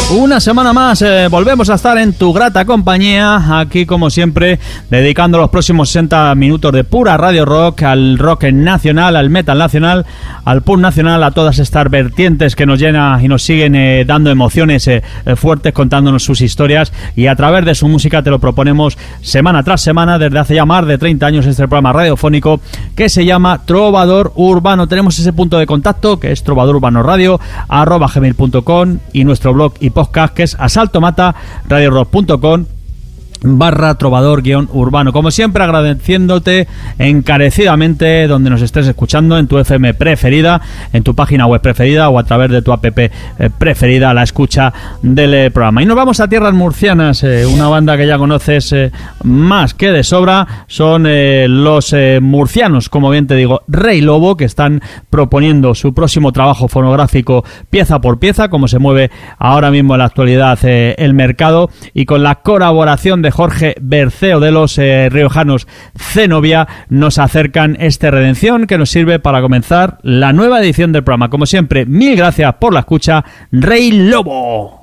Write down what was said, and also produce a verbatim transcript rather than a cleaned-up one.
Una semana más eh, volvemos a estar en tu grata compañía, aquí como siempre, dedicando los próximos sesenta minutos de pura radio rock, al rock nacional, al metal nacional, al punk nacional, a todas estas vertientes que nos llenan y nos siguen eh, dando emociones eh, eh, fuertes, contándonos sus historias, y a través de su música te lo proponemos semana tras semana, desde hace ya más de treinta años, este programa radiofónico que se llama Trovador Urbano. Tenemos ese punto de contacto que es trovadorurbaноradio arroba gmail punto com y nuestro blog y podcast que es asaltomata radio rock punto com barra trovador guión urbano. Como siempre, agradeciéndote encarecidamente donde nos estés escuchando, en tu F M preferida, en tu página web preferida o a través de tu app eh, preferida, la escucha del eh, programa. Y nos vamos a tierras murcianas, eh, una banda que ya conoces eh, más que de sobra. Son eh, los eh, murcianos, como bien te digo, Rey Lobo, que están proponiendo su próximo trabajo fonográfico pieza por pieza, como se mueve ahora mismo en la actualidad eh, el mercado, y con la colaboración de Jorge Berceo de los eh, riojanos Zenobia, nos acercan este Redención que nos sirve para comenzar la nueva edición del programa. Como siempre, mil gracias por la escucha. Rey Lobo.